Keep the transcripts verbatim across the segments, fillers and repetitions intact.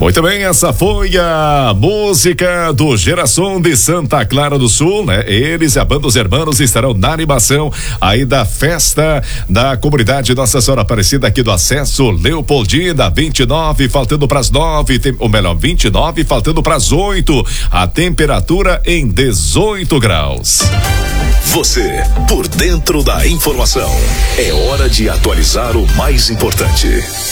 Muito bem, essa foi a música do Geração de Santa Clara do Sul, né? Eles e a banda Os Hermanos estarão na animação aí da festa da comunidade Nossa Senhora Aparecida aqui do Acesso Leopoldina, vinte e nove, faltando para as nove, tem, ou melhor, vinte e nove, faltando para as oito, a temperatura em dezoito graus. Você, por dentro da informação. É hora de atualizar o mais importante.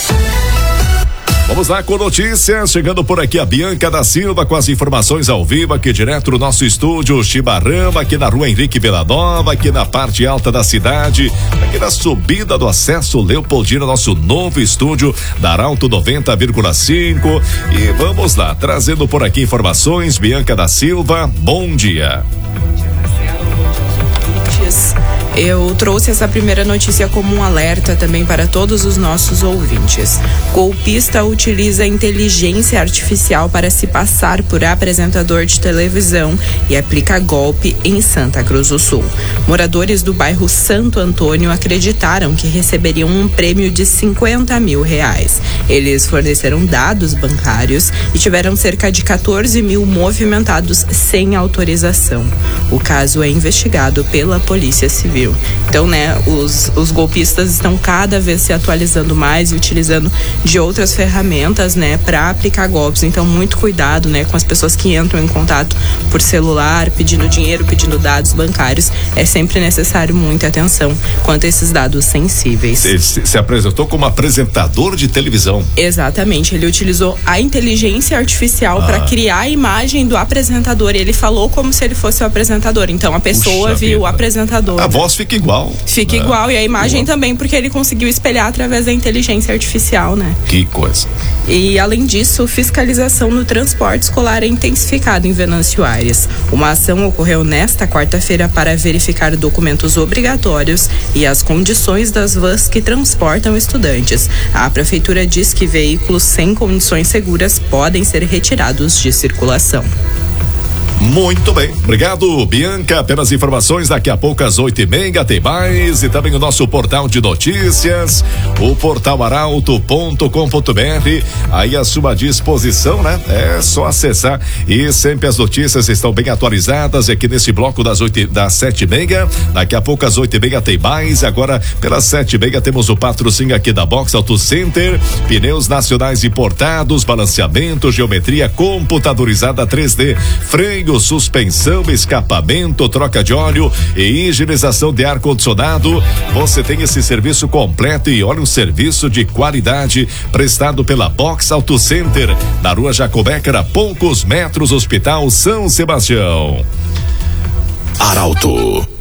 Vamos lá com notícias, chegando por aqui a Bianca da Silva com as informações ao vivo aqui direto do nosso estúdio Chibarrama, aqui na rua Henrique Villanova, aqui na parte alta da cidade, aqui na subida do Acesso Leopoldina, nosso novo estúdio da Arauto noventa vírgula cinco. E vamos lá, trazendo por aqui informações, Bianca da Silva, bom dia. Eu trouxe essa primeira notícia como um alerta também para todos os nossos ouvintes. Golpista utiliza inteligência artificial para se passar por apresentador de televisão e aplica golpe em Santa Cruz do Sul. Moradores do bairro Santo Antônio acreditaram que receberiam um prêmio de cinquenta mil reais. Eles forneceram dados bancários e tiveram cerca de quatorze mil movimentados sem autorização. O caso é investigado pela Polícia Civil. Então, né, os, os golpistas estão cada vez se atualizando mais e utilizando de outras ferramentas, né, para aplicar golpes. Então, muito cuidado, né, com as pessoas que entram em contato por celular, pedindo dinheiro, pedindo dados bancários. É sempre necessário muita atenção quanto a esses dados sensíveis. Ele se, se apresentou como apresentador de televisão. Exatamente, ele utilizou a inteligência artificial ah. para criar a imagem do apresentador. Ele falou como se ele fosse o apresentador. Então, a pessoa Puxa viu vida. o apresentador. A voz fica igual. Fica né? igual, e a imagem igual. também, porque ele conseguiu espelhar através da inteligência artificial, né? Que coisa. E além disso, fiscalização no transporte escolar é intensificada em Venâncio Aires. Uma ação ocorreu nesta quarta-feira para verificar documentos obrigatórios e as condições das vans que transportam estudantes. A prefeitura diz que veículos sem condições seguras podem ser retirados de circulação. Muito bem, obrigado Bianca pelas informações. Daqui a pouco às oito e meia tem mais, e também o nosso portal de notícias, o portal arauto ponto com ponto br, aí à sua disposição, né? É só acessar, e sempre as notícias estão bem atualizadas aqui nesse bloco das oito, das sete e meia. Daqui a pouco às oito e meia tem mais. Agora pelas sete e meia temos o patrocínio aqui da Box Auto Center, pneus nacionais importados, balanceamento, geometria computadorizada três D, freio, suspensão, escapamento, troca de óleo e higienização de ar-condicionado. Você tem esse serviço completo, e olha, um serviço de qualidade prestado pela Box Auto Center, na rua Jacobecker, a poucos metros, Hospital São Sebastião. Arauto.